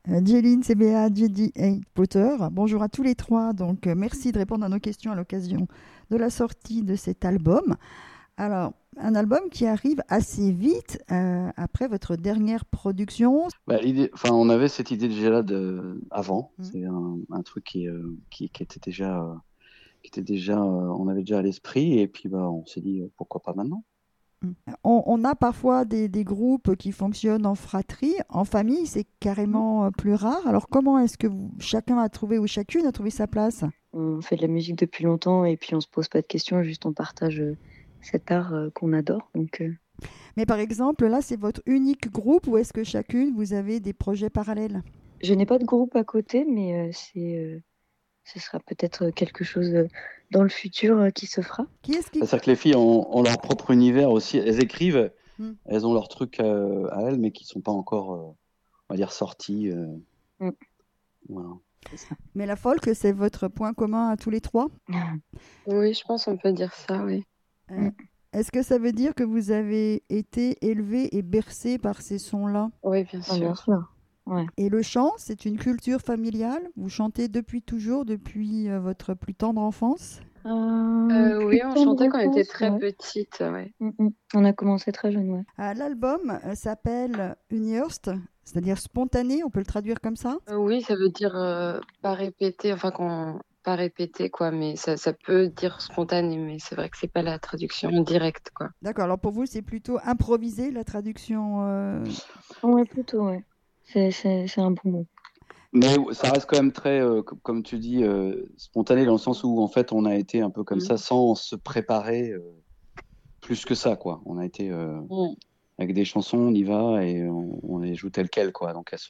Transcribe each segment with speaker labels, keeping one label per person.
Speaker 1: Jeline, CBA, JD et Potter. Bonjour à tous les trois. Donc, merci de répondre à nos questions à l'occasion de la sortie de cet album. Alors, un album qui arrive assez vite après votre dernière production.
Speaker 2: On avait cette idée déjà là avant.
Speaker 1: Mm.
Speaker 2: C'est un truc qui était déjà, on avait déjà à l'esprit. Et puis, on s'est dit, pourquoi pas maintenant?
Speaker 1: Mm. On a parfois des groupes qui fonctionnent en fratrie, en famille, c'est carrément plus rare. Alors, comment est-ce que chacun a trouvé ou chacune a trouvé sa place?
Speaker 3: On fait de la musique depuis longtemps et puis on se pose pas de questions, juste on partage cet art qu'on adore.
Speaker 1: Mais par exemple, là, c'est votre unique groupe ou est-ce que chacune, vous avez des projets parallèles?
Speaker 3: Je n'ai pas de groupe à côté, mais ce sera peut-être quelque chose dans le futur qui se fera.
Speaker 1: Qui est-ce qui...
Speaker 2: C'est-à-dire que les filles ont leur propre univers aussi. Elles écrivent,
Speaker 1: Mm.
Speaker 2: elles ont leurs trucs à elles, mais qui sont pas encore, on va dire, sortis.
Speaker 3: Mm.
Speaker 2: Voilà.
Speaker 1: Mais la folk, c'est votre point commun à tous les trois?
Speaker 4: Oui, je pense qu'on peut dire ça, oui.
Speaker 1: Euh, Est-ce que ça veut dire que vous avez été élevé et bercé par ces sons-là?
Speaker 4: Oui, bien
Speaker 3: Ah, bien
Speaker 4: sûr.
Speaker 3: sûr. Ouais.
Speaker 1: Et le chant, c'est une culture familiale? Vous chantez depuis toujours, depuis votre plus tendre enfance?
Speaker 4: Oui, on
Speaker 3: Plus tendre
Speaker 4: chantait quand on était
Speaker 3: enfance,
Speaker 4: très
Speaker 3: ouais.
Speaker 4: petite, ouais.
Speaker 3: On a commencé très jeune, ouais.
Speaker 1: L'album s'appelle Unhurst, c'est-à-dire spontané, on peut le traduire comme ça?
Speaker 4: Oui, ça veut dire pas répéter, pas répéter, quoi, mais ça peut dire spontané, mais c'est vrai que c'est pas la traduction directe, quoi.
Speaker 1: D'accord, alors pour vous, c'est plutôt improvisé la traduction
Speaker 3: Ouais, plutôt, ouais. C'est un bon mot.
Speaker 2: Mais ça reste quand même très, comme tu dis, spontané dans le sens où en fait on a été un peu comme ça sans se préparer plus que ça, quoi. On a été
Speaker 4: Mm.
Speaker 2: avec des chansons, on y va et on les joue telles quelles, quoi. Donc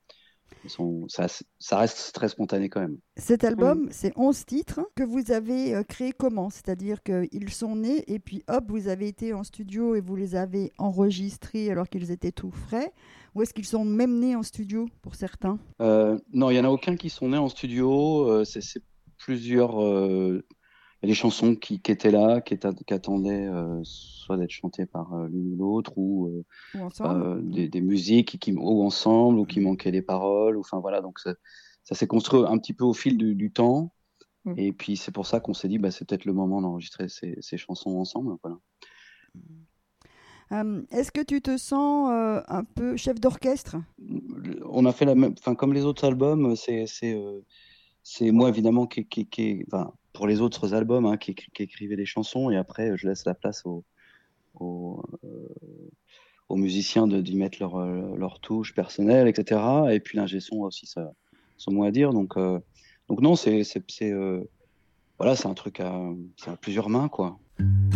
Speaker 2: ça reste très spontané quand même.
Speaker 1: Cet album, c'est 11 titres que vous avez créés comment? C'est-à-dire qu'ils sont nés et puis hop, vous avez été en studio et vous les avez enregistrés alors qu'ils étaient tout frais? Ou est-ce qu'ils sont même nés en studio pour certains?
Speaker 2: Non, il y en a aucun qui sont nés en studio. C'est plusieurs. Il y a des chansons qui étaient là, qui attendaient soit d'être chantées par l'une ou l'autre, ou
Speaker 1: Ou ensemble?
Speaker 2: des musiques ou ensemble, ou qui manquaient des paroles. Enfin voilà, donc ça s'est construit un petit peu au fil du temps.
Speaker 3: Mm.
Speaker 2: Et puis c'est pour ça qu'on s'est dit, c'est peut-être le moment d'enregistrer ces chansons ensemble. Voilà.
Speaker 1: Est-ce que tu te sens un peu chef d'orchestre?
Speaker 2: On a fait la même, enfin comme les autres albums, c'est moi évidemment enfin, pour les autres albums qui écrivait des chansons et après je laisse la place aux, aux musiciens d'y mettre leur touche personnelle, etc. Et puis l'ingé son a aussi son mot à dire. Donc non, voilà, c'est un truc c'est à plusieurs mains, quoi.